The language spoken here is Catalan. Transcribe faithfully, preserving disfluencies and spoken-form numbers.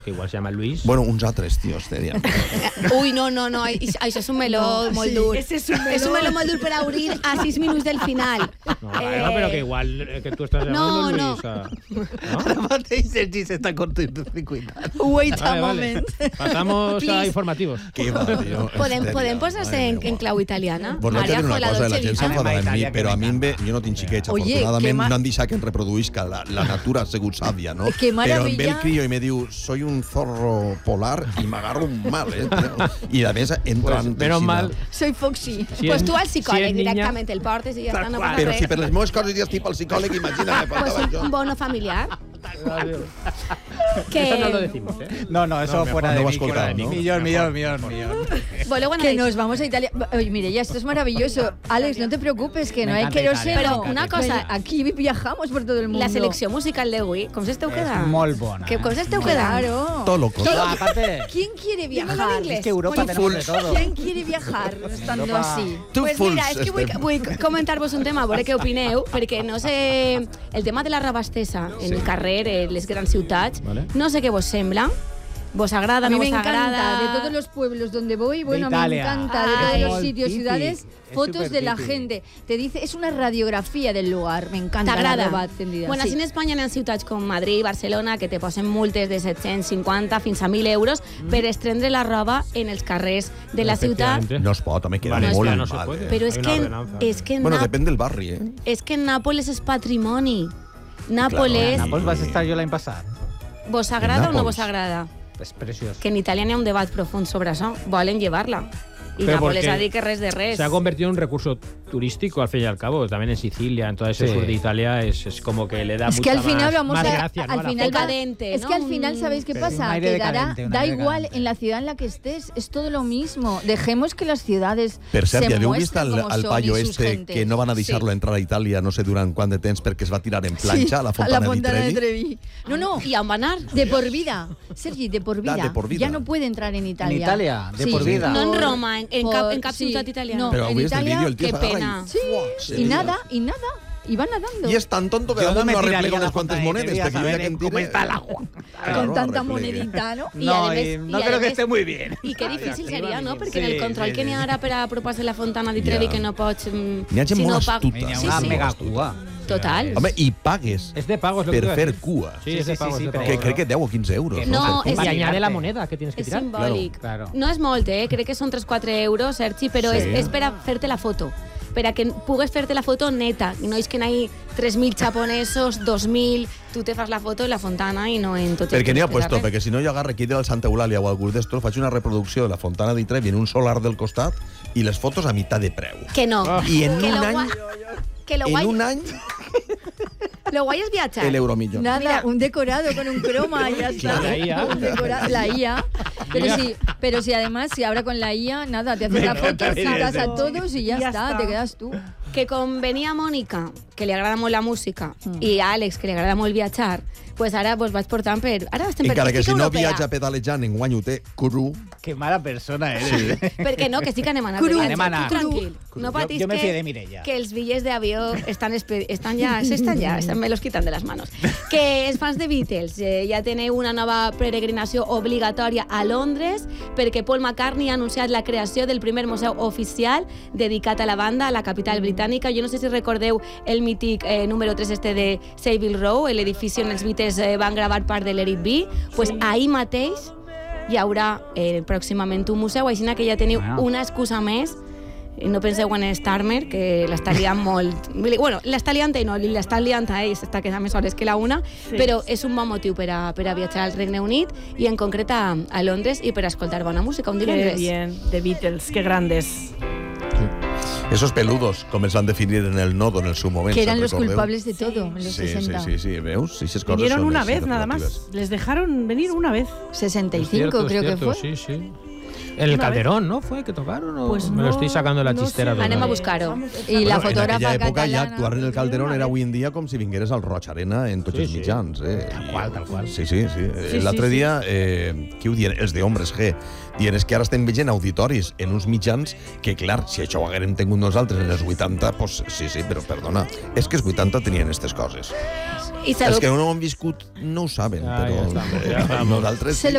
que igual se llama Luis. Bueno, uns altres, tios, te diuen. Ui, no, no, no, això és un meló no, molt sí, dur. És un meló. És un meló molt dur per a obrir a sis minuts del final. No, eh... no, però que igual que tu estàs llamando no, Luis. No, no. Ara mateix Sergi s'està cortocircuitant. Wait a vale, moment. Vale. Pasamos a informativos. Qué va, tío. Podem, podem posar-se en, en clau italiana? Pues no dir una cosa, la gent s'enfada amb mi, però a mi ve, jo no tinc xiquets, afortunadament no han deixat que em reproduïsca, la, la natura ha sigut sàvia, no? Però em ve el crio i me diu, soy un zorro polar y me agarro un mal, eh, tío. Y a veces entran... Pues, menos mal. Soy Foxy. Si pues tu al psicòleg si directament el portes i ja està, no passa Però res. si per les meves coses ja estic pel psicòleg, imagina, me faltava pues això. Un bono familiar. Que... Eso no lo decimos, ¿eh? No, no, eso no, fuera de no mí. Escoltat, ¿no? Millón, millón, millón, millón. Que nos vamos a Italia. Oye, mire, ya esto es maravilloso. Alex, no te preocupes, que no hay queroseno. Pero una cosa, aquí viajamos por todo el mundo. La selecció musical d'avui, com s'esteu quedant? És molt bona. Que com s'esteu quedant? Claro. Todo loco. Todo aparte, ¿Quién quiere viajar? es que Europa tenemos de todo. ¿Quién quiere viajar estando Europa... así? Pues mira, és que vull, vull comentar-vos un tema, a veure què opineu, perquè no sé... El tema de la rabastesa en sí. el carrer, en les grans ciutats, vale. No sé què vos sembla. ¿Vos agrada, no vos agrada? A mí me encanta, de todos los pueblos donde voy, bueno, me encanta, de todos los sitios, ciudades, fotos de la gente. Te dice, es una radiografía del lugar, me encanta. T'agrada? Bueno, sí. Així en Espanya hi ha ciutats com Madrid i Barcelona que te posen multes de set-cents cinquanta fins a mil euros mm. per estendre la roba en els carrers de la ciutat. No es pot, me queda vale, molt no mal. Eh? Però és que, és que bueno, depèn del barri, eh? És que Nàpoles és patrimoni. Nàpoles... Claro, Nàpoles vas estar jo l'any passat. ¿Vos agrada o no vos agrada? Es preciós. Que en Italia hi ha un debat profund sobre això. Volen llevar-la. Y pero Nápoles ha dicho que res de res. Se ha convertido en un recurso turístico, al fin y al cabo. También en Sicilia, en todo ese sí. sur de Italia, es, es como que le da es mucha que al final más, vamos más a, gracia, ¿no? al final decadente, es ¿no? que al final, ¿sabéis qué pasa? Que dará, da igual en la ciudad en la que estés, es todo lo mismo. Dejemos que las ciudades per cert, se ja heu muestren vist como al, al son paio y sus este gentes. que no van a deixar-lo sí. entrar a Itàlia no sé durant quant de temps perquè es va tirar en planxa sí, a la Fontana, a la Fontana de, de Trevi. No, no. ¿Y a van a De por vida. Sergi, de por vida. Ah, de por vida. Ya no puede entrar en Italia. En Italia, de sí. por vida. No en Roma, en, en, por, cap, en cap sí. ciutat italiana. No, Però en heu vist el Italia, vídeo, el tio qué s'agarra pena. i... Sí, sí. y nada, y nada. Y va nadando. Y es tan tonto que no no me arregla unas cuantas monedas. A ver cómo está el agua. Con tanta monedita, ¿no? Y no, además, no y creo que esté muy bien. I que difícil seria, no? Perquè sí, en el control sí, que n'hi ha ara per a apropar-se a la Fontana di Trevi, yeah. que no pots... N'hi ha gent si molt no astuta. N'hi ha sí, una sí. mega cua. Total. Home, i pagues es de pagos lo per que fer cua. Sí, es de pagos. Sí, sí, sí, que crec que deu o quinze euros. No, no és... Y añade la moneda que tienes que és tirar. simbòlic. Claro, claro. No és molt, eh? Crec que són tres o quatre euros, Sergi, però sí. és, és per a fer-te la foto. Per a que pugues fer-te la foto neta. I no és que n'hi ha tres mil japonesos, dos mil... Tu te fas la foto en la Fontana i no en tot el... Perquè n'hi ha puesto, perquè si no jo agarro aquí del Santa Eulàlia o algú d'estos, faig una reproducció de la Fontana di Trevi en un solar del costat i les fotos a mitad de preu. Que no. Oh. I en que un lo any... Que lo en guay... un any... Lo guay es viatjar. El euromillón. Nada, Mira. un decorado con un croma y ya está. La I A. Un decora- la I A. Pero si, pero si además, si ahora con la I A, nada, te haces la foto, citas a todos y ya, Ya está, está. te quedas tú. Que com venia Mònica, que li agrada molt la música, Mm. i a Àlex, que li agrada molt viatjar, pues ara vos vaig portant per... Ara estem per Encara que si no europea. viatja pedalejant, enguany ho té cru. Qué mala persona eres. Sí. Perquè no, que sí que anem a anar. Cru. per Anem a anar. viatge. Tu tranquil. Cru. No Jo- patis jo me que, fié de Mireia. que els bitllets d'avió estan, espe- estan ja, se estan ja, estan, me los quitan de les manos. Que els fans de Beatles eh, ja teniu una nova peregrinació obligatòria a Londres perquè Paul McCartney ha anunciat la creació del primer museu oficial dedicat a la banda a la capital britànica. Jo no sé si recordeu el mític eh, número tres este de Savile Row, l'edifici on els Beatles eh, van gravar part de Let It Be. Pues sí. Ahir mateix hi haurà eh, pròximament un museu, així que ja teniu Bueno. una excusa més. I no penseu en Starmer, que l'està liant molt... Bueno, l'està liant ell, no, l'està liant a ell, s'està quedant més hores que la una, Sí. però és un bon motiu per a, per a viatjar al Regne Unit i en concret a, a Londres i per a escoltar bona música un Qué divendres. bien, The Beatles, qué grandes. Esos peludos, com els van definir en el nodo en el seu moment. Que eran ¿se'n los recordeu? culpables de todo en los Sí, sí, sesenta. sí, sí, veus? Sí, esas coses Vinieron son una les vez nada más. superlatives. Les dejaron venir una vez. sesenta y Es cinco cierto, es creo cierto, que fue. Sí, sí. El Una Calderón, ¿no? ¿Fue que tocaron? ¿O Pues me no, lo estoy sacando de la no chistera? sé. total? Anem a buscar-ho. Y la Bueno, fotógrafa en aquella època ja catalana. actuar en el Calderón era avui en dia com si vingueres al Roig Arena en tots Sí, els sí. mitjans. Eh? Tal qual, tal qual. Sí, sí, sí. Sí, L'altre sí, sí. dia, eh, qui ho dien? Els de Hombres G. Dient és que ara estem veient auditoris en uns mitjans que, clar, si això ho haguérem tingut nosaltres en els vuitanta, pues sí, sí, però perdona, és que els vuitanta tenien aquestes coses. I Els sabeu que no ho han viscut no ho saben, Ja, però ja estamos, eh, ja estamos. nosaltres... Se lo